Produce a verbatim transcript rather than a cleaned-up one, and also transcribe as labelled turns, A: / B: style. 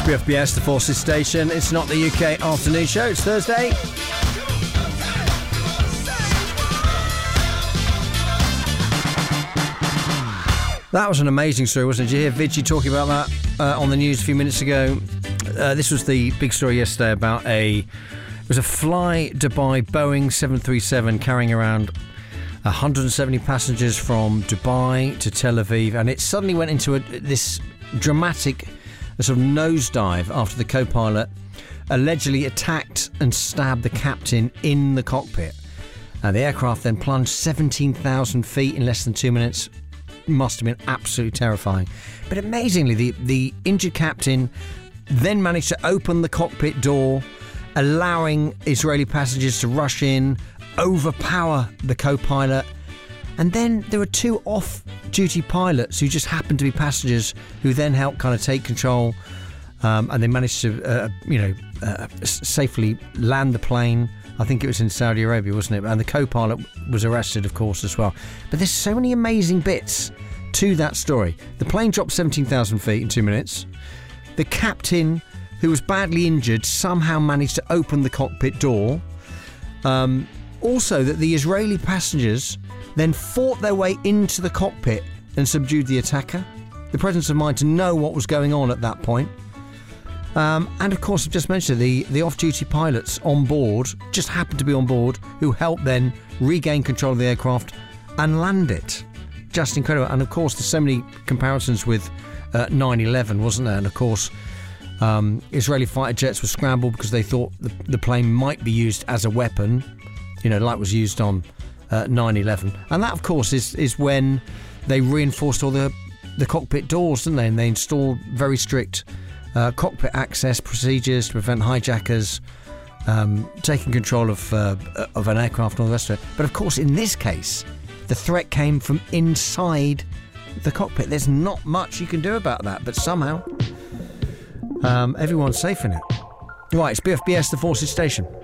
A: B F B S, the Forces Station. It's not the U K afternoon show, it's Thursday. That was an amazing story, wasn't it? Did you hear Vidgie talking about that uh, on the news a few minutes ago? Uh, this was the big story yesterday about a... It was a Fly Dubai Boeing seven thirty-seven carrying around one hundred seventy passengers from Dubai to Tel Aviv, and it suddenly went into a, this dramatic a sort of nosedive after the co-pilot allegedly attacked and stabbed the captain in the cockpit. Uh, the aircraft then plunged seventeen thousand feet in less than two minutes. Must have been absolutely terrifying. But amazingly, the, the injured captain then managed to open the cockpit door, allowing Israeli passengers to rush in, overpower the co-pilot. And then there were two off-duty pilots who just happened to be passengers who then helped kind of take control, um, and they managed to, uh, you know, uh, safely land the plane. I think it was in Saudi Arabia, wasn't it? And the co-pilot was arrested, of course, as well. But there's so many amazing bits to that story. The plane dropped seventeen thousand feet in two minutes. The captain, who was badly injured, somehow managed to open the cockpit door. Um, also, that the Israeli passengers then fought their way into the cockpit and subdued the attacker. The presence of mind to know what was going on at that point. Um, and of course, I've just mentioned the, the off-duty pilots on board, just happened to be on board, who helped then regain control of the aircraft and land it. Just incredible. And of course, there's so many comparisons with uh, nine eleven, wasn't there? And of course, um, Israeli fighter jets were scrambled because they thought the, the plane might be used as a weapon, you know, like was used on uh, nine eleven. And that, of course, is, is when they reinforced all the, the cockpit doors, didn't they? And they installed very strict Uh, cockpit access procedures to prevent hijackers um, taking control of uh, of an aircraft and all the rest of it. But of course, in this case, the threat came from inside the cockpit. There's not much you can do about that, but somehow um, everyone's safe in it. Right, it's B F B S, the Forces Station.